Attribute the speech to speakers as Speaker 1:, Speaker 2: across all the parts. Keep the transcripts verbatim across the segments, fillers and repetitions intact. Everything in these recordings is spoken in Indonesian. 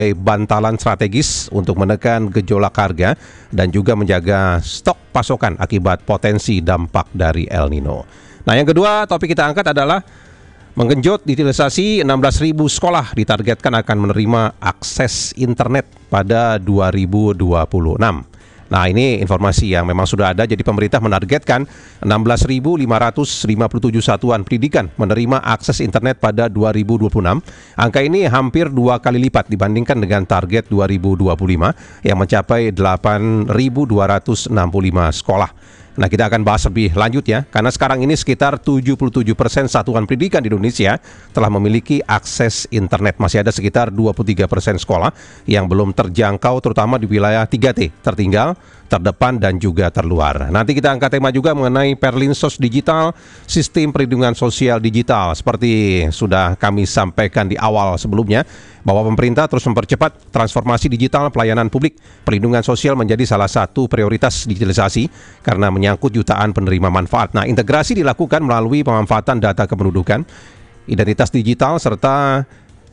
Speaker 1: bantalan strategis untuk menekan gejolak harga dan juga menjaga stok pasokan akibat potensi dampak dari El Nino. Nah, yang kedua topik kita angkat adalah menggenjot digitalisasi. Enam belas ribu sekolah ditargetkan akan menerima akses internet pada dua ribu dua puluh enam. Nah, ini informasi yang memang sudah ada. Jadi pemerintah menargetkan enam belas ribu lima ratus lima puluh tujuh satuan pendidikan menerima akses internet pada dua ribu dua puluh enam. Angka ini hampir dua kali lipat dibandingkan dengan target dua ribu dua puluh lima yang mencapai delapan ribu dua ratus enam puluh lima sekolah. Nah, kita akan bahas lebih lanjut ya, karena sekarang ini sekitar tujuh puluh tujuh persen satuan pendidikan di Indonesia telah memiliki akses internet. Masih ada sekitar dua puluh tiga persen sekolah yang belum terjangkau, terutama di wilayah tiga T, tertinggal, terdepan, dan juga terluar. Nanti kita angkat tema juga mengenai Perlinsos Digital, sistem perlindungan sosial digital. Seperti sudah kami sampaikan di awal sebelumnya, bahwa pemerintah terus mempercepat transformasi digital pelayanan publik. Perlindungan sosial menjadi salah satu prioritas digitalisasi karena menyangkut jutaan penerima manfaat. Nah, integrasi dilakukan melalui pemanfaatan data kependudukan, identitas digital, serta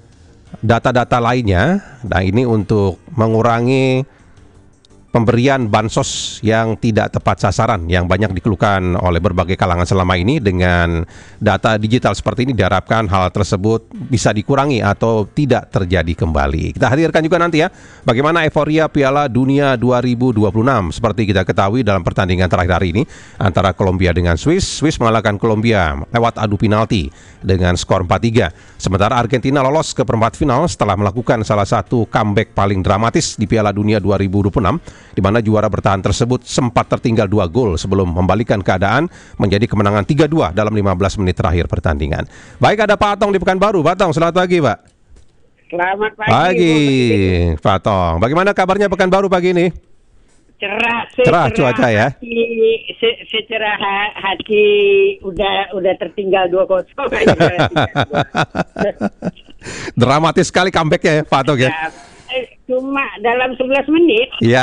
Speaker 1: data-data lainnya. Nah, ini untuk mengurangi pemberian bansos yang tidak tepat sasaran yang banyak dikeluhkan oleh berbagai kalangan selama ini. Dengan data digital seperti ini diharapkan hal tersebut bisa dikurangi atau tidak terjadi kembali. Kita hadirkan juga nanti ya bagaimana euforia Piala Dunia dua ribu dua puluh enam. Seperti kita ketahui dalam pertandingan terakhir hari ini antara Kolombia dengan Swiss, Swiss mengalahkan Kolombia lewat adu penalti dengan skor empat tiga. Sementara Argentina lolos ke perempat final setelah melakukan salah satu comeback paling dramatis di Piala Dunia dua ribu dua puluh enam, di mana juara bertahan tersebut sempat tertinggal dua gol sebelum membalikan keadaan menjadi kemenangan tiga dua dalam lima belas menit terakhir pertandingan. Baik, ada Pak Atong di Pekanbaru. Pak Atong, selamat pagi, Pak.
Speaker 2: Selamat pagi.
Speaker 1: Pagi, Pak Atong. Bagaimana kabarnya Pekanbaru pagi ini?
Speaker 2: Cerah,
Speaker 1: cerah cuaca ya.
Speaker 2: Hati, se, secerah hati udah udah tertinggal dua kosong.
Speaker 1: Dramatis sekali comeback-nya ya, Pak Atong ya.
Speaker 2: Ya, cuma dalam sebelas menit.
Speaker 1: Iya.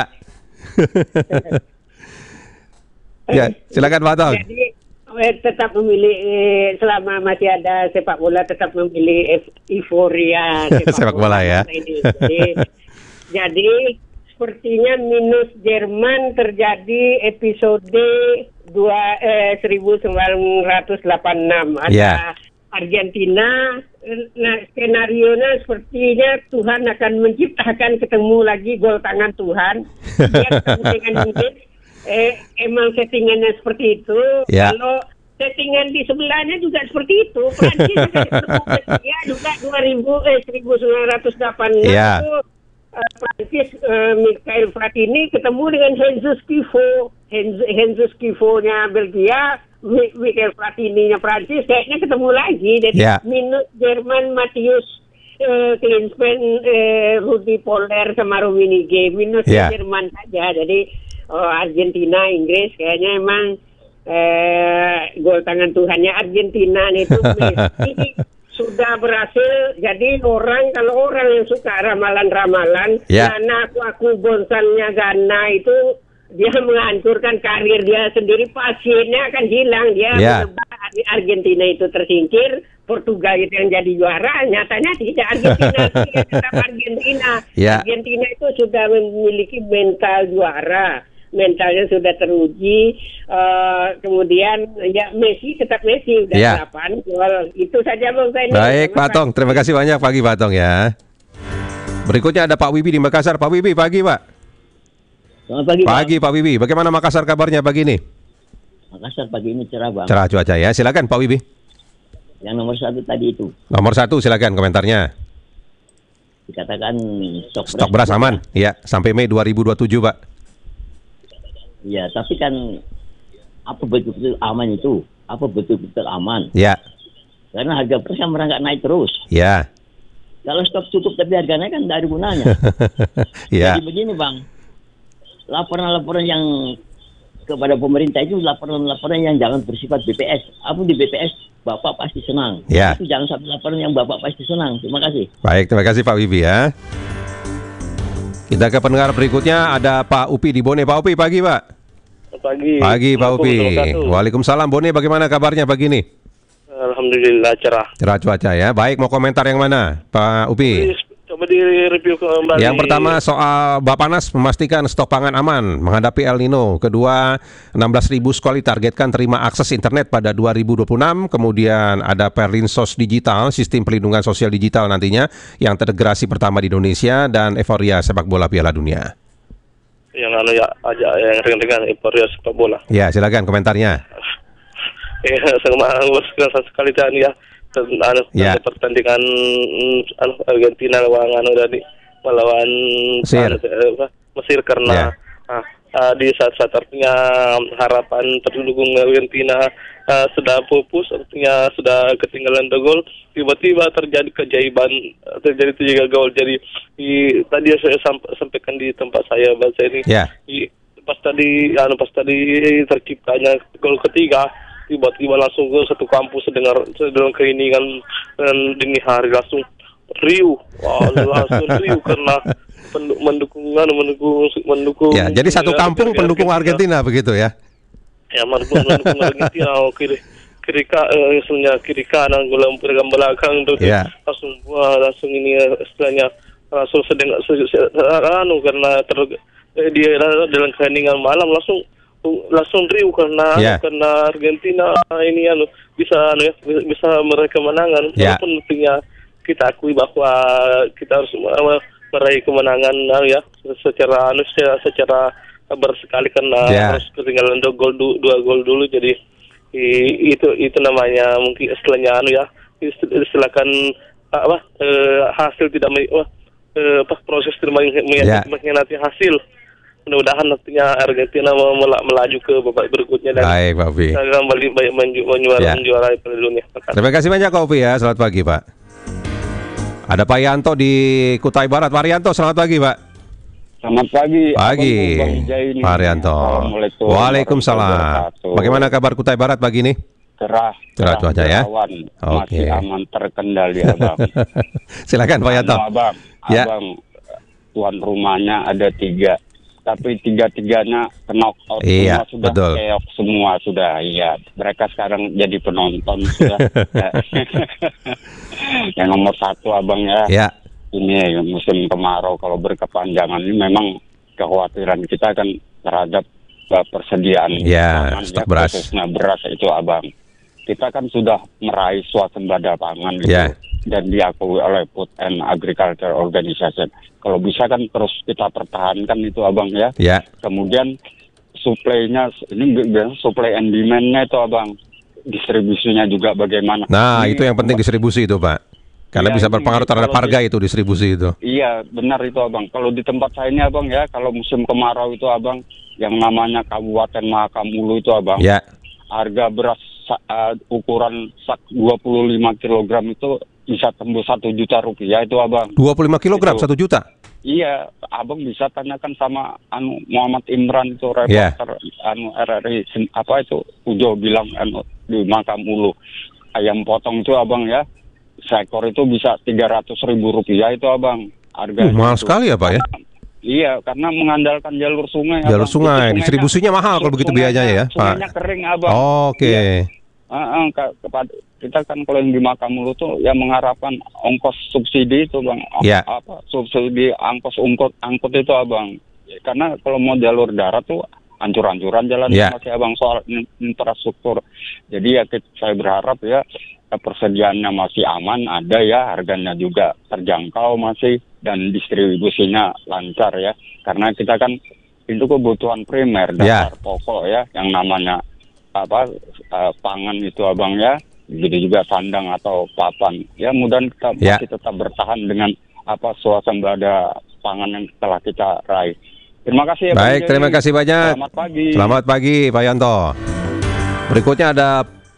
Speaker 1: Ya, silakan Pak Atong.
Speaker 2: Jadi tetap memilih, selama masih ada sepak bola, tetap memilih euforia sepak,
Speaker 1: sepak bola, bola ya.
Speaker 2: Ini. Jadi, jadi sepertinya minus Jerman terjadi episode dua eh, seribu sembilan ratus delapan puluh enam. Ada yeah. Argentina. Nah, skenario-nya sepertinya Tuhan akan menciptakan ketemu lagi gol tangan Tuhan. Dia ketemu dengan Inggris. Eh, emang settingannya seperti itu. Yeah. Kalau settingan di sebelahnya juga seperti itu. Prancis ketemu Belgia juga dua ribu eh seribu sembilan ratus delapan puluh enam yeah. itu uh, Prancis uh, Michael Platini ketemu dengan Jesus Kifo. Jesus Kifo-nya Belgia, Michael Platini-nya Prancis, kayaknya ketemu lagi. Jadi yeah. minus Jerman, Matthias uh, Klinsmann, uh, Rudi Poller sama Rummenigge, minus yeah. Jerman saja. Jadi oh, Argentina, Inggris kayaknya emang eh, gol tangan Tuhannya Argentina itu Messi sudah berhasil. Jadi orang, kalau orang yang suka ramalan-ramalan, yeah. Ghana aku, aku bonsannya Ghana itu dia menghancurkan karir dia sendiri, pasiennya akan hilang. Dia yeah. Argentina itu tersingkir, Portugal itu yang jadi juara. Nyatanya tidak, Argentina itu tetap Argentina. Yeah. Argentina itu sudah memiliki mental juara, mentalnya sudah teruji. Uh, kemudian ya Messi tetap Messi udah yeah. delapan gol. Itu saja Bang Zaini.
Speaker 1: Baik Pak Tong, terima kasih banyak pagi Pak Tong ya. Berikutnya ada Pak Wibi di Makassar. Pak Wibi, pagi Pak.
Speaker 3: Selamat pagi,
Speaker 1: pagi Pak Wibi. Bagaimana Makassar kabarnya pagi ini?
Speaker 3: Makassar pagi ini cerah Bang.
Speaker 1: Cerah cuaca ya. Silakan Pak Wibi.
Speaker 3: Yang nomor satu tadi itu.
Speaker 1: Nomor satu silakan komentarnya.
Speaker 3: Dikatakan stok,
Speaker 1: stok beras, beras aman. Iya, sampai Mei dua ribu dua puluh tujuh Pak.
Speaker 3: Iya, tapi kan apa betul-betul aman itu? Apa betul-betul aman?
Speaker 1: Iya.
Speaker 3: Karena harga beras yang merangkak naik terus.
Speaker 1: Iya.
Speaker 3: Kalau stok cukup tapi harganya kan tidak ada gunanya.
Speaker 1: Iya.
Speaker 3: Jadi begini Bang. Laporan-laporan yang kepada pemerintah itu laporan-laporan yang jangan bersifat B P S. Apa di B P S Bapak pasti senang.
Speaker 1: Ya.
Speaker 3: Itu jangan sampai laporan yang Bapak pasti senang. Terima kasih.
Speaker 1: Baik, terima kasih Pak Wibi ya. Kita ke pendengar berikutnya, ada Pak Upi di Bone. Pak Upi, pagi Pak.
Speaker 4: Pagi.
Speaker 1: Pagi Pak Upi. Waalaikumsalam. Bone, bagaimana kabarnya pagi ini?
Speaker 4: Alhamdulillah cerah.
Speaker 1: Cerah cuaca ya. Baik, mau komentar yang mana Pak Upi?
Speaker 4: Coba di-review kembali.
Speaker 1: Yang pertama soal Bappenas memastikan stok pangan aman menghadapi El Nino. Kedua, enam belas ribu sekolah ditargetkan terima akses internet pada dua ribu dua puluh enam. Kemudian ada Perlinsos Digital, sistem pelindungan sosial digital nantinya yang terintegrasi pertama di Indonesia, dan euforia sepak bola Piala Dunia.
Speaker 4: Yang anu ya aja yang ringan-ringan euforia sepak bola.
Speaker 1: Ya, silakan komentarnya.
Speaker 4: Ya, sangat sekali dan ya. Anu,
Speaker 1: ya.
Speaker 4: Pertandingan anu, Argentina lawan anu tadi melawan
Speaker 1: Mesir,
Speaker 4: anu, Mesir karena
Speaker 1: ya.
Speaker 4: ah, ah, di saat-saat artinya harapan terdukung Argentina ah, sudah pupus, artinya sudah ketinggalan dua gol, tiba-tiba terjadi keajaiban, terjadi tiga gol. Jadi di, tadi saya samp sampaikan di tempat saya bahasa ini
Speaker 1: ya.
Speaker 4: di, pas tadi anu pas tadi terciptanya gol ketiga, tiba-tiba langsung ke satu kampus sedengar sedang keiningan dan dini hari langsung riuh, wah, langsung riuh karena mendukung mendukung mendukung.
Speaker 1: Ya, jadi satu kampung ya, pendukung Argentina, Argentina begitu ya? Ya,
Speaker 4: mendukung, mendukung Argentina. Oh, kiri kiri ka, eh, istilahnya kiri kanan golong pegang belakang tuh
Speaker 1: ya.
Speaker 4: Langsung wah langsung ini istilahnya langsung sedengar anu karena ter, eh, dia dalam keiningan malam langsung langsung riuh karena
Speaker 1: yeah.
Speaker 4: karena Argentina ini anu bisa anu ya bisa meraih kemenangan.
Speaker 1: Yeah.
Speaker 4: Walaupun tentunya kita akui bahwa kita harus meraih kemenangan anu ya secara anu secara, secara bersekali karena
Speaker 1: yeah.
Speaker 4: harus ketinggalan dua gol dua gol dulu. Jadi itu itu namanya mungkin istilahnya anu ya istilahkan apa eh, hasil tidak eh, apa proses tidak mengkhianati yeah. hasil. Mudah-mudahan nantinya Argentina melaju ke babak berikutnya dan
Speaker 1: baik, Pak Ovi.
Speaker 4: kembali menjuarai ya. Piala Dunia.
Speaker 1: Terima kasih banyak Pak Ovi ya. Selamat pagi Pak. Ada Pak Yanto di Kutai Barat. Pak Yanto, selamat pagi Pak.
Speaker 5: Selamat pagi.
Speaker 1: Pagi. Pak Yanto. Waalaikumsalam. Bagaimana kabar Kutai Barat pagi ini?
Speaker 5: Cerah.
Speaker 1: Cerah cuaca ya.
Speaker 5: Oke.
Speaker 1: Okay.
Speaker 5: Masih aman terkendali Abang.
Speaker 1: Silakan Pak Yanto.
Speaker 5: Abang,
Speaker 1: ya.
Speaker 5: Abang, tuan rumahnya ada tiga. Tapi tiga-tiganya knock out
Speaker 1: iya,
Speaker 5: semua sudah,
Speaker 1: betul.
Speaker 5: keok semua sudah. Iya, mereka sekarang jadi penonton sudah. Yang nomor satu Abang ya,
Speaker 1: ya.
Speaker 5: Ini musim kemarau kalau berkepanjangan ini memang kekhawatiran kita kan terhadap uh, persediaan
Speaker 1: ya,
Speaker 5: pangan,
Speaker 1: stok
Speaker 5: ya,
Speaker 1: beras.
Speaker 5: khususnya beras itu Abang. Kita kan sudah meraih swasembada pangan gitu.
Speaker 1: Ya.
Speaker 5: Dan diakui oleh Food and Agriculture Organization. Kalau bisa kan terus kita pertahankan itu Abang ya.
Speaker 1: Ya.
Speaker 5: Kemudian suplainya ini supply and demand-nya itu Abang. Distribusinya juga bagaimana.
Speaker 1: Nah,
Speaker 5: ini,
Speaker 1: itu yang penting distribusi itu Pak. Karena ya, bisa berpengaruh terhadap harga di, itu distribusi itu.
Speaker 5: Iya, benar itu Abang. Kalau di tempat saya ini Abang ya, kalau musim kemarau itu Abang, yang namanya Kabupaten Makamulu itu Abang.
Speaker 1: Ya.
Speaker 5: Harga beras uh, ukuran sak dua puluh lima kilogram itu bisa tembus satu juta rupiah itu Abang.
Speaker 1: dua puluh lima kilogram satu juta?
Speaker 5: Iya, Abang bisa tanyakan sama anu Muhammad Imran itu reporter yeah. anu R R I apa itu Ujo bilang anu di Makamulu. Ayam potong itu Abang ya. Seekor itu bisa tiga ratus ribu rupiah itu Abang. Harganya. Uh,
Speaker 1: mahal
Speaker 5: itu.
Speaker 1: sekali ya Pak ya?
Speaker 5: Iya, karena mengandalkan jalur sungai.
Speaker 1: Jalur
Speaker 5: Abang.
Speaker 1: sungai, distribusinya mahal kalau begitu biayanya ya, Pak.
Speaker 5: Sungainya kering Abang.
Speaker 1: Oh, oke. Okay.
Speaker 5: Ya. Uh, uh, ke, kepada kita kan kalau yang di Makamulu tuh yang mengharapkan ongkos subsidi itu Bang.
Speaker 1: Yeah.
Speaker 5: Apa subsidi angkos angkut angkut itu Abang. Karena kalau mau jalur darat tuh hancur-hancuran jalan
Speaker 1: yeah.
Speaker 5: masih Abang soal infrastruktur. Jadi ya kita, saya berharap ya persediaannya masih aman, ada ya, harganya juga terjangkau masih dan distribusinya lancar ya. Karena kita kan itu kebutuhan primer dasar yeah. pokok ya yang namanya apa uh, pangan itu Abang ya, jadi juga sandang atau papan ya, mudah kita yeah. masih tetap bertahan dengan apa swasembada pangan yang telah kita raih. Terima kasih ya.
Speaker 1: Baik, terima kasih banyak.
Speaker 5: Selamat pagi.
Speaker 1: Selamat pagi Pak Yanto. Berikutnya ada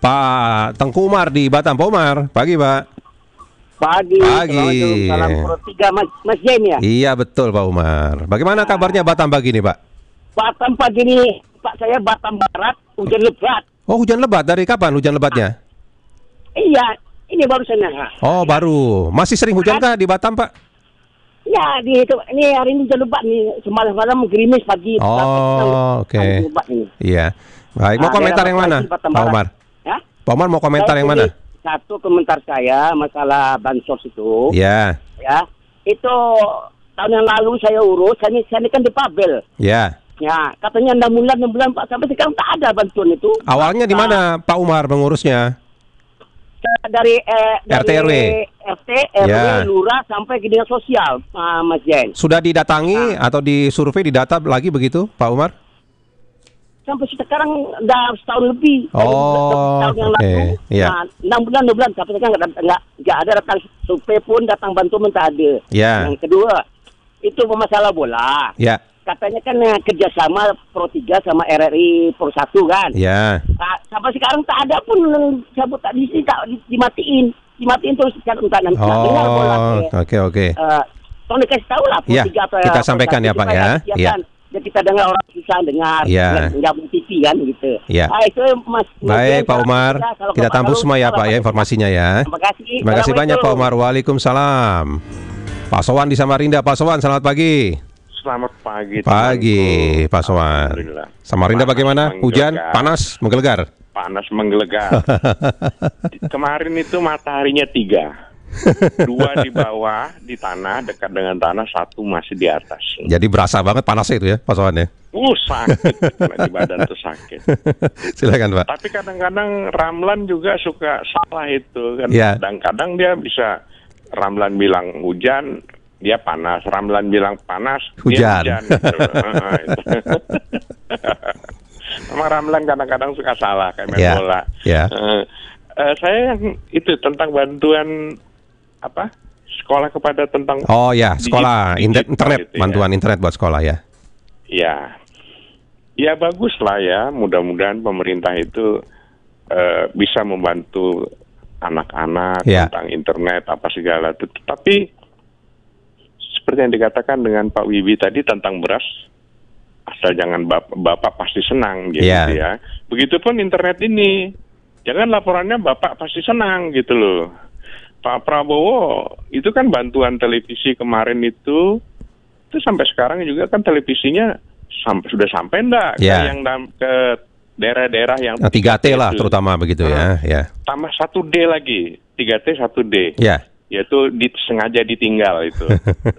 Speaker 1: Pak Tengku Umar di Batam. Pak Umar, pagi Pak.
Speaker 6: Pagi.
Speaker 1: Pagi.
Speaker 6: Salam tiga Mas, Mas Jem ya.
Speaker 1: Iya betul Pak Umar. Bagaimana kabarnya Batam pagi ini Pak?
Speaker 6: Batam pagi ini Pak, saya Batam Barat, hujan lebat.
Speaker 1: Oh, hujan lebat. Dari kapan hujan lebatnya?
Speaker 6: Iya, ini baru sana.
Speaker 1: Oh, baru. Masih sering hujan kah di Batam, Pak?
Speaker 6: Ya, di itu ini hari ini hujan lebat nih. Semalam-malam gerimis pagi.
Speaker 1: Oh, oke. Okay. Iya. Baik, mau nah, komentar yang mana, Pak Umar?
Speaker 6: Ya?
Speaker 1: Pak Umar mau komentar
Speaker 6: saya
Speaker 1: yang mana?
Speaker 6: Satu komentar saya masalah bansos itu.
Speaker 1: Iya.
Speaker 6: Ya. itu tahun yang lalu saya urus, saya, saya ini kan di Pabel.
Speaker 1: Ya.
Speaker 6: Ya, katanya enam bulan, enam bulan Pak, sampai sekarang tak ada bantuan itu.
Speaker 1: Awalnya di mana Pak Umar mengurusnya?
Speaker 6: Dari eh,
Speaker 1: R T R W,
Speaker 6: R T R W,
Speaker 1: ya.
Speaker 6: Lurah sampai ke dinas sosial, uh, Mas Jen.
Speaker 1: Sudah didatangi nah. atau disurvei, didata lagi begitu, Pak Umar?
Speaker 6: Sampai sekarang udah setahun lebih.
Speaker 1: Oh,
Speaker 6: tahun yang
Speaker 1: okay.
Speaker 6: lalu.
Speaker 1: Yeah.
Speaker 6: Nah, enam bulan, enam bulan, sampai sekarang nggak nggak nggak ada datang survei pun, datang bantuan tak ada.
Speaker 1: Yeah.
Speaker 6: Yang kedua, itu masalah bola.
Speaker 1: Ya. Yeah.
Speaker 6: Katanya kan eh, kerjasama Pro tiga sama R R I Pro satu kan.
Speaker 1: Ya. Yeah.
Speaker 6: Nah, sampai sekarang tak ada pun cabut tak di sini, tak di, dimatiin, dimatiin terus sekarang entah nanti.
Speaker 1: Oh, oke oke.
Speaker 6: Tolong dikasih tahu lah Pro
Speaker 1: ya,
Speaker 6: tiga atau
Speaker 1: kita sampaikan ya Pak ya.
Speaker 6: Ya. Ya kita dengar orang susah dengar,
Speaker 1: ya.
Speaker 6: nggak T V kan gitu.
Speaker 1: Ya.
Speaker 6: Ah, itu Mas.
Speaker 1: Baik Pak Umar, kita, kita tampung semua ya Pak ya informasinya ya.
Speaker 6: Terima kasih.
Speaker 1: Terima kasih banyak Pak Umar. Waalaikumsalam. Pak Sowan di Samarinda. Pak Sowan, selamat pagi.
Speaker 7: Selamat pagi.
Speaker 1: Pagi, Pak Sowan. Samarinda bagaimana? Hujan, panas, menggelegar?
Speaker 7: Panas menggelegar. Kemarin itu mataharinya tiga. Dua di bawah, di tanah, dekat dengan tanah, satu masih di atas.
Speaker 1: Jadi berasa banget panasnya itu ya, Pak Sowan ya?
Speaker 7: Uh, sakit. Di badan tuh sakit.
Speaker 1: Silakan Pak.
Speaker 7: Tapi kadang-kadang Ramlan juga suka salah itu kan.
Speaker 1: Ya.
Speaker 7: Kadang-kadang dia bisa, Ramlan bilang hujan, dia panas. Ramlan bilang panas,
Speaker 1: hujan.
Speaker 7: dia hujan. Gitu. Sama Ramlan kadang-kadang suka salah kayak main
Speaker 1: ya.
Speaker 7: bola.
Speaker 1: Ya.
Speaker 7: Uh, uh, saya yang itu tentang bantuan apa sekolah kepada tentang
Speaker 1: oh ya sekolah digital, internet
Speaker 7: gitu,
Speaker 1: bantuan
Speaker 7: ya.
Speaker 1: internet buat sekolah ya.
Speaker 7: Ya, ya bagus lah ya. Mudah-mudahan pemerintah itu uh, bisa membantu anak-anak ya. Tentang internet apa segala itu. Tapi seperti yang dikatakan dengan Pak Wibi tadi tentang beras, asal jangan bapak, bapak pasti senang gitu ya. ya. Begitupun internet ini, jangan laporannya bapak pasti senang gitu loh. Pak Prabowo itu kan bantuan televisi kemarin itu, itu sampai sekarang juga kan televisinya sampai sudah sampai enggak
Speaker 1: ya.
Speaker 7: Ke yang ke daerah-daerah yang
Speaker 1: nah, tiga T lah itu. Terutama begitu nah, ya. Ya.
Speaker 7: Tambah satu D lagi, tiga T satu D.
Speaker 1: Ya.
Speaker 7: Yaitu di, sengaja ditinggal itu.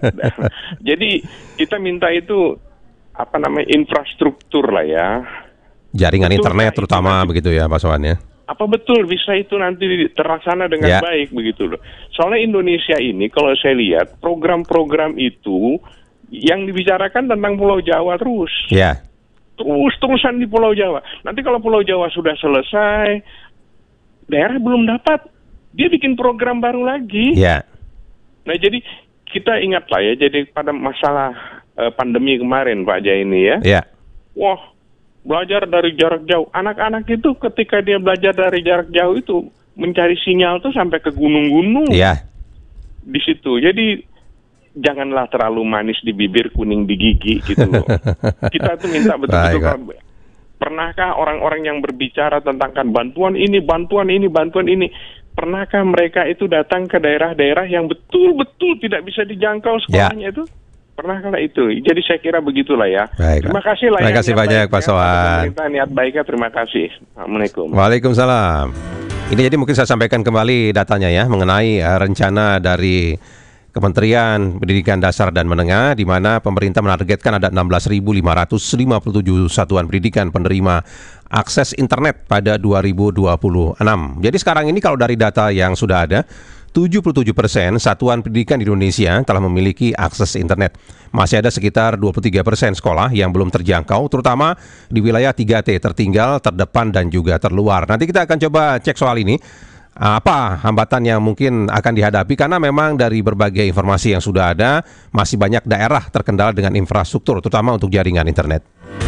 Speaker 7: Jadi kita minta itu apa namanya infrastruktur lah ya.
Speaker 1: Jaringan betul, internet terutama
Speaker 7: nanti,
Speaker 1: begitu ya Pak Sowan ya.
Speaker 7: Apa betul bisa itu nanti terlaksana dengan ya. Baik begitu loh. Soalnya Indonesia ini kalau saya lihat program-program itu yang dibicarakan tentang Pulau Jawa terus.
Speaker 1: Ya.
Speaker 7: Terus-terusan di Pulau Jawa. Nanti kalau Pulau Jawa sudah selesai, daerah belum dapat, dia bikin program baru lagi.
Speaker 1: Ya.
Speaker 7: Nah jadi kita ingatlah ya, jadi pada masalah uh, pandemi kemarin Pak Jaini ya.
Speaker 1: Ya.
Speaker 7: Wah, belajar dari jarak jauh. Anak-anak itu ketika dia belajar dari jarak jauh itu mencari sinyal tuh sampai ke gunung-gunung.
Speaker 1: Iya.
Speaker 7: Di situ. Jadi janganlah terlalu manis di bibir, kuning di gigi gitu loh. Kita tuh minta betul-betul. Pernahkah orang-orang yang berbicara tentang kan bantuan ini, bantuan ini, bantuan ini, pernahkah mereka itu datang ke daerah-daerah yang betul-betul tidak bisa dijangkau sekolahnya ya. Itu? Pernah kala itu. Jadi saya kira begitulah ya.
Speaker 1: Baik,
Speaker 7: terima kasih lah.
Speaker 1: Terima kasih banyak Pak Sowan.
Speaker 7: Pemerintah niat baiknya, terima kasih. Assalamualaikum.
Speaker 1: Waalaikumsalam. Ini jadi mungkin saya sampaikan kembali datanya ya mengenai uh, rencana dari Kementerian Pendidikan Dasar dan Menengah di mana pemerintah menargetkan ada enam belas ribu lima ratus lima puluh tujuh satuan pendidikan penerima akses internet pada dua ribu dua puluh enam. Jadi sekarang ini kalau dari data yang sudah ada, tujuh puluh tujuh persen satuan pendidikan di Indonesia telah memiliki akses internet. Masih ada sekitar dua puluh tiga persen sekolah yang belum terjangkau, terutama di wilayah tiga T, tertinggal, terdepan, dan juga terluar. Nanti kita akan coba cek soal ini. Apa hambatan yang mungkin akan dihadapi, karena memang dari berbagai informasi yang sudah ada, masih banyak daerah terkendala dengan infrastruktur, terutama untuk jaringan internet.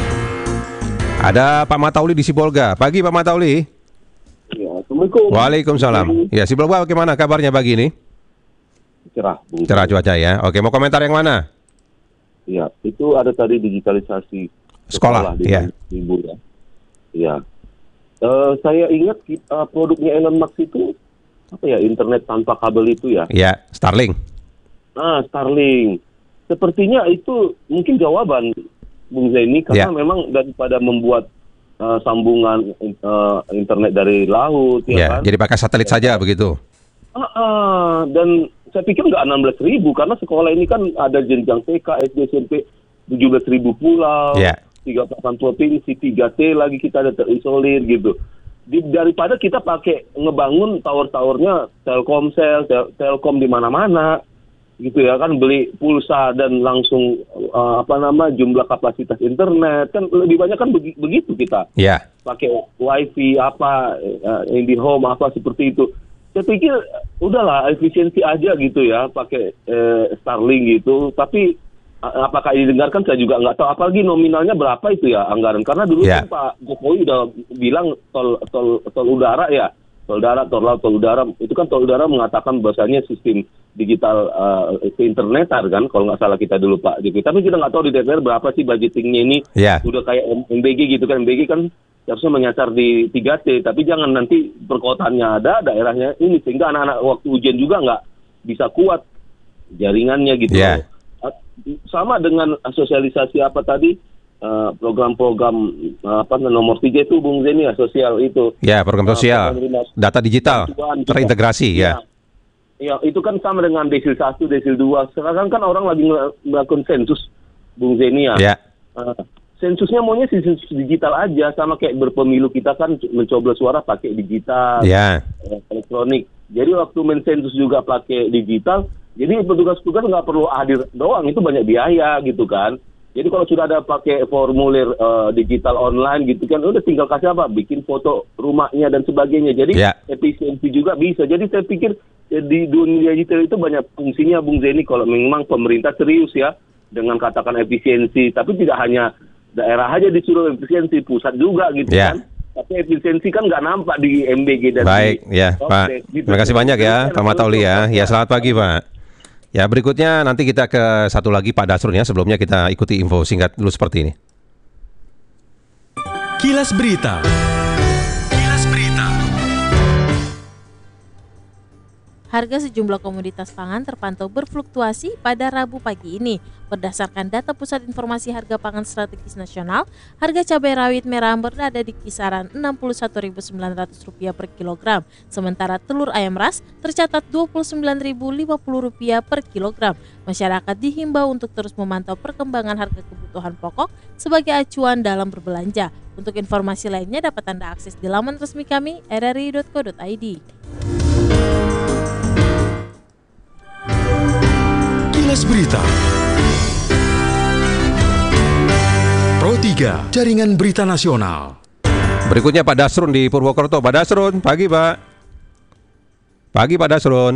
Speaker 1: Ada Pak Matauli di Sibolga. Pagi Pak Matauli.
Speaker 8: Ya, Assalamualaikum.
Speaker 1: Waalaikumsalam. Ya, Sibolga bagaimana kabarnya pagi ini?
Speaker 8: Cerah. Bung.
Speaker 1: Cerah cuaca ya. Oke, mau komentar yang mana?
Speaker 8: Ya, itu ada tadi digitalisasi
Speaker 1: sekolah, sekolah di ya.
Speaker 8: Ibu ya. Ya. Uh, saya ingat uh, produknya Elon Musk itu apa ya, internet tanpa kabel itu ya?
Speaker 1: Ya, Starlink.
Speaker 8: Nah, Starlink. Sepertinya itu mungkin jawaban Bung Zaini, karena ya. Memang daripada membuat uh, sambungan uh, internet dari laut ya,
Speaker 1: ya
Speaker 8: kan?
Speaker 1: Jadi pakai satelit ya. Saja begitu.
Speaker 8: Ah, ah, dan saya pikir nggak enam belas ribu karena sekolah ini kan ada jenjang T K, S D, S M P tujuh belas ribu pulau,
Speaker 1: yeah.
Speaker 8: tiga puluh delapan provinsi, tiga T lagi kita ada terisolir gitu. Di, daripada kita pakai ngebangun tower-towernya Telkomsel, tel, Telkom di mana-mana, gitu ya kan, beli pulsa dan langsung uh, apa nama jumlah kapasitas internet kan lebih banyak kan begi, begitu kita.
Speaker 1: Yeah.
Speaker 8: Pakai wifi apa, uh, IndiHome apa seperti itu. Saya pikir udahlah efisiensi aja gitu ya pakai eh, Starlink gitu. Tapi a- apakah didengarkan saya juga nggak tahu. Apalagi nominalnya berapa itu ya anggaran. Karena dulu
Speaker 1: yeah.
Speaker 8: kan Pak Jokowi udah bilang tol tol tol udara ya, tol darat, tol laut, tol udara. Itu kan tol udara mengatakan bahasanya sistem digital uh, internetan kan. Kalau nggak salah kita dulu Pak Jokowi. Tapi kita nggak tahu di D P R berapa sih budgetingnya ini.
Speaker 1: Yeah.
Speaker 8: Udah kayak M B G gitu kan. M B G kan harusnya menyasar di tiga T, tapi jangan nanti perkotaannya ada, daerahnya ini, sehingga anak-anak waktu ujian juga nggak bisa kuat jaringannya gitu.
Speaker 1: Yeah.
Speaker 8: Sama dengan sosialisasi apa tadi, uh, program-program uh, apa nomor tiga itu Bung Zeni ya, sosial itu.
Speaker 1: Ya, yeah, program sosial, uh, data digital, terintegrasi ya.
Speaker 8: Ya, itu kan sama dengan desil satu, desil dua. Sekarang kan orang lagi melakukan sensus, Bung Zeni ya.
Speaker 1: Yeah.
Speaker 8: Uh, sensusnya maunya sensus digital aja, sama kayak berpemilu kita kan mencoblos suara pakai digital,
Speaker 1: yeah.
Speaker 8: elektronik. Jadi waktu mensensus juga pakai digital, jadi petugas-petugas nggak perlu hadir doang, itu banyak biaya gitu kan. Jadi kalau sudah ada pakai formulir uh, digital online gitu kan, udah tinggal kasih apa, bikin foto rumahnya dan sebagainya. Jadi yeah. efisiensi juga bisa. Jadi saya pikir eh, di dunia digital itu banyak fungsinya, Bung Zeni, kalau memang pemerintah serius ya dengan katakan efisiensi, tapi tidak hanya daerah aja disuruh efisiensi, pusat juga gitu yeah. kan. Tapi efisiensi kan nggak nampak di M B G dan
Speaker 1: baik,
Speaker 8: di
Speaker 1: ya Pak.
Speaker 8: Gitu.
Speaker 1: Terima kasih banyak ya Pak Matauli ya. Ya, selamat pagi Pak. Ya, berikutnya nanti kita ke satu lagi Pak Dasrun ya. Sebelumnya kita ikuti info singkat dulu seperti ini.
Speaker 9: Kilas Berita. Kilas Berita.
Speaker 10: Harga sejumlah komoditas pangan terpantau berfluktuasi pada Rabu pagi ini. Berdasarkan data Pusat Informasi Harga Pangan Strategis Nasional, harga cabai rawit merah berada di kisaran enam puluh satu ribu sembilan ratus rupiah per kilogram. Sementara telur ayam ras tercatat dua puluh sembilan ribu lima puluh rupiah per kilogram. Masyarakat dihimbau untuk terus memantau perkembangan harga kebutuhan pokok sebagai acuan dalam berbelanja. Untuk informasi lainnya dapat Anda akses di laman resmi kami r r i dot co dot i d.
Speaker 9: Kilas Berita. Pro tiga, Jaringan Berita Nasional.
Speaker 1: Berikutnya Pak Dasrun di Purwokerto. Pak Dasrun, pagi Pak. Pagi Pak Dasrun.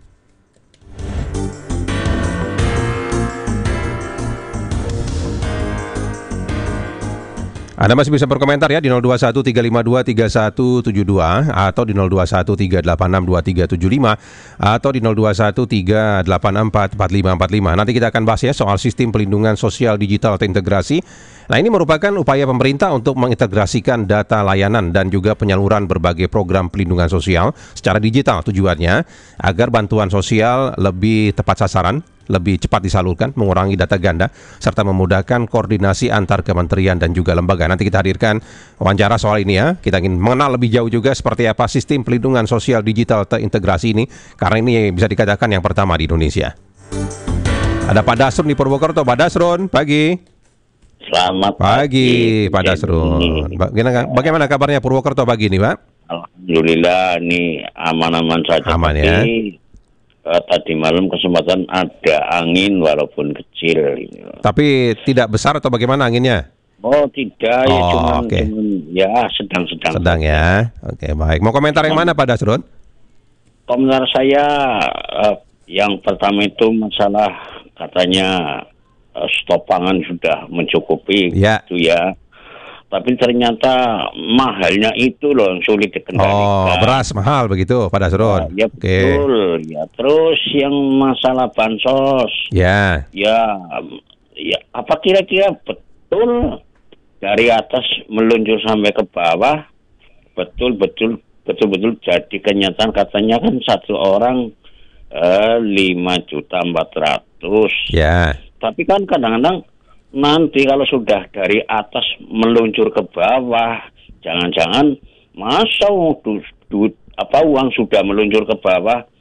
Speaker 1: Anda masih bisa berkomentar ya di nol dua satu tiga lima dua tiga satu tujuh dua atau di nol dua satu tiga delapan enam dua tiga tujuh lima atau di nol dua satu tiga delapan empat empat lima empat lima. Nanti kita akan bahas ya soal sistem pelindungan sosial digital terintegrasi. Nah, ini merupakan upaya pemerintah untuk mengintegrasikan data layanan dan juga penyaluran berbagai program pelindungan sosial secara digital, tujuannya agar bantuan sosial lebih tepat sasaran, lebih cepat disalurkan, mengurangi data ganda, serta memudahkan koordinasi antar kementerian dan juga lembaga. Nanti kita hadirkan wawancara soal ini ya. Kita ingin mengenal lebih jauh juga seperti apa sistem pelindungan sosial digital terintegrasi ini, karena ini bisa dikatakan yang pertama di Indonesia. Ada Pak Dasrun di Purwokerto. Pak Dasrun, pagi.
Speaker 11: Selamat
Speaker 1: pagi,
Speaker 11: pagi
Speaker 1: Pak Dasrun. Bagaimana, bagaimana kabarnya Purwokerto pagi ini, Pak?
Speaker 11: Alhamdulillah, ini aman-aman saja.
Speaker 1: Aman ya.
Speaker 11: Uh, tadi malam kesempatan ada angin walaupun kecil.
Speaker 1: Tapi tidak besar atau bagaimana anginnya?
Speaker 11: Oh tidak, ya
Speaker 1: oh,
Speaker 11: cuman,
Speaker 1: okay.
Speaker 11: cuman ya sedang-sedang.
Speaker 1: Sedang ya. Oke, okay, baik. Mau komentar yang mana Pak Dasrun?
Speaker 11: Komentar saya uh, yang pertama itu masalah katanya uh, stok pangan sudah mencukupi,
Speaker 1: ya.
Speaker 11: Gitu ya. Tapi ternyata mahalnya itu loh yang sulit dikendalikan.
Speaker 1: Oh, beras mahal begitu, Pak Dasrun.
Speaker 11: Nah, ya betul. Okay. Ya, terus yang masalah bansos.
Speaker 1: Ya.
Speaker 11: Ya, ya apa kira-kira betul dari atas meluncur sampai ke bawah? Betul, betul, betul-betul jadi kenyataan katanya kan satu orang eh, lima juta empat ratus.
Speaker 1: Ya.
Speaker 11: Tapi kan kadang-kadang nanti kalau sudah dari atas meluncur ke bawah, jangan-jangan masa du, du, apa uang sudah meluncur ke bawah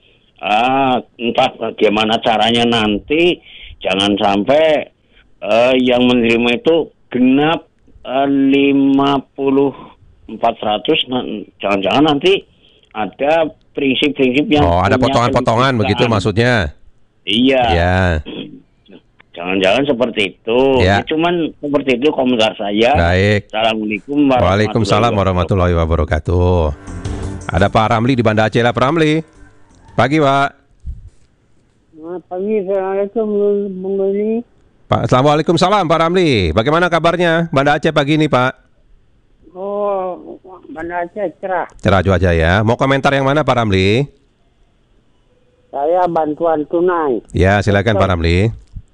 Speaker 11: Ah, entah bagaimana caranya nanti, jangan sampai uh, yang menerima itu genap uh, lima puluh empat ratus, nah, jangan-jangan nanti ada prinsip-prinsip yang
Speaker 1: oh ada potongan-potongan begitu maksudnya.
Speaker 11: Iya.
Speaker 1: Ya.
Speaker 11: Jangan-jangan seperti itu.
Speaker 1: Ya.
Speaker 11: Ya, cuman seperti itu komentar saya.
Speaker 1: Baik.
Speaker 11: Assalamualaikum
Speaker 1: Waalaikumsalam warahmatullahi wabarakatuh. Ada Pak Ramli di Banda Aceh lah, Pak Ramli. Pagi, Pak.
Speaker 12: Selamat pagi, Assalamualaikum Bung Doni.
Speaker 1: Pak, Assalamualaikum salam Pak Ramli. Bagaimana kabarnya Banda Aceh pagi ini, Pak?
Speaker 12: Oh, Banda Aceh cerah.
Speaker 1: Cerah cuaca ya. Mau komentar yang mana, Pak Ramli?
Speaker 12: Saya bantuan tunai.
Speaker 1: Ya, silakan Pak Ramli.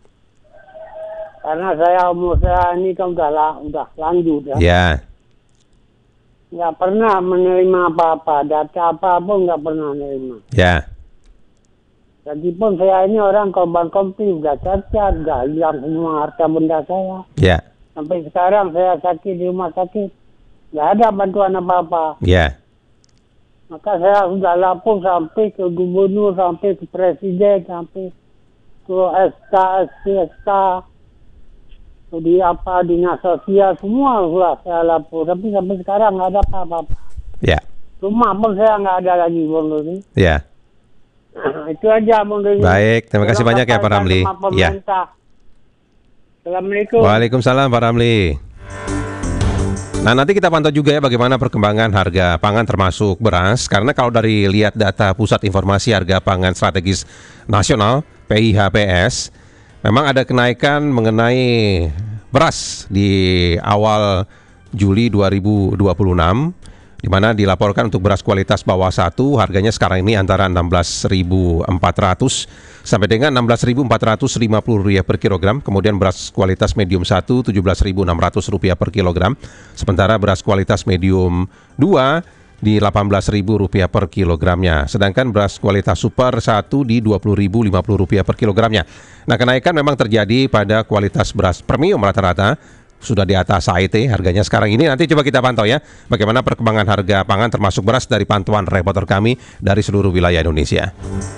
Speaker 12: Karena saya umur saya ini kan udah lah, udah lanjut ya.
Speaker 1: Ya.
Speaker 12: Nggak pernah menerima apa-apa, data apa-apa nggak pernah menerima.
Speaker 1: Ya.
Speaker 12: Jadi pun saya ini orang korban konflik, udah cacat, udah hilang semua harta benda saya.
Speaker 1: Ya.
Speaker 12: Sampai sekarang saya sakit di rumah sakit, nggak ada bantuan apa-apa.
Speaker 1: Ya.
Speaker 12: Maka saya sudah lapor sampai ke gubernur, sampai ke presiden, sampai ke S K, S P, S K, di apa, dinas sosial, semua sudah saya lapor. Tapi sampai sekarang nggak ada apa-apa.
Speaker 1: Ya.
Speaker 12: Rumah pun saya nggak ada lagi, Bung Doni.
Speaker 1: Ya.
Speaker 12: Nah, itu aja, Bung Doni.
Speaker 1: Baik, terima kasih banyak ya Pak Ramli. Ya.
Speaker 12: Assalamualaikum.
Speaker 1: Waalaikumsalam Pak Ramli. Nah, nanti kita pantau juga ya bagaimana perkembangan harga pangan termasuk beras. Karena kalau dari lihat data Pusat Informasi Harga Pangan Strategis Nasional P I H P S, memang ada kenaikan mengenai beras di awal Juli dua ribu dua puluh enam, di mana dilaporkan untuk beras kualitas bawah satu harganya sekarang ini antara enam belas ribu empat ratus sampai dengan enam belas ribu empat ratus lima puluh rupiah per kilogram. Kemudian beras kualitas medium satu tujuh belas ribu enam ratus rupiah per kilogram. Sementara beras kualitas medium dua di delapan belas ribu rupiah per kilogramnya. Sedangkan beras kualitas super satu di dua puluh ribu lima puluh rupiah per kilogramnya. Nah, kenaikan memang terjadi pada kualitas beras premium rata-rata sudah di atas A E T harganya sekarang ini. Nanti coba kita pantau ya bagaimana perkembangan harga pangan termasuk beras dari pantauan reporter kami dari seluruh wilayah Indonesia.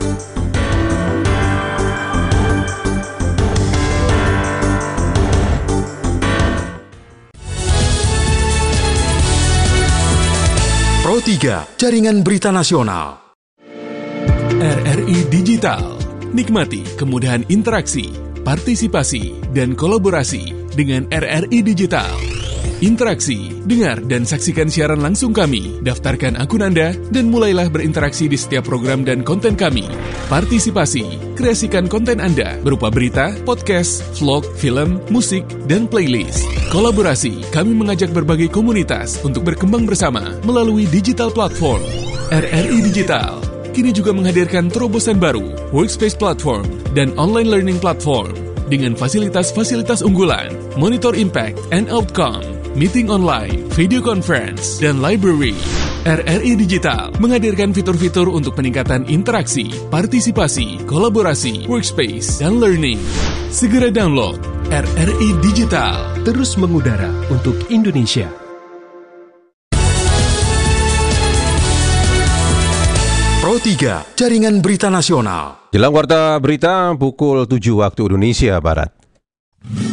Speaker 9: Pro tiga, Jaringan Berita Nasional. R R I Digital. Nikmati kemudahan interaksi, partisipasi, dan kolaborasi dengan R R I Digital. Interaksi, dengar dan saksikan siaran langsung kami, daftarkan akun Anda, dan mulailah berinteraksi di setiap program dan konten kami. Partisipasi, kreasikan konten Anda berupa berita, podcast, vlog, film, musik, dan playlist. Kolaborasi, kami mengajak berbagai komunitas untuk berkembang bersama melalui digital platform. R R I Digital kini juga menghadirkan terobosan baru, workspace platform, dan online learning platform dengan fasilitas-fasilitas unggulan, monitor impact and outcome, meeting online, video conference, dan library. R R I Digital menghadirkan fitur-fitur untuk peningkatan interaksi, partisipasi, kolaborasi, workspace, dan learning. Segera download R R I Digital.
Speaker 13: Terus mengudara untuk Indonesia.
Speaker 9: Pro tiga, Jaringan Berita Nasional.
Speaker 1: Jelang warta berita pukul tujuh waktu Indonesia Barat.